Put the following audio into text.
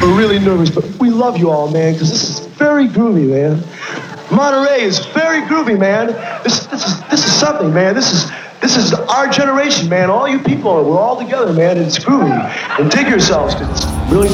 We're really nervous, but we love you all, man, because this is very groovy, man. Monterey is very groovy, man. This is something, man. This is our generation, man. All you people, we're all together, man. It's groovy. And dig yourselves, because it's really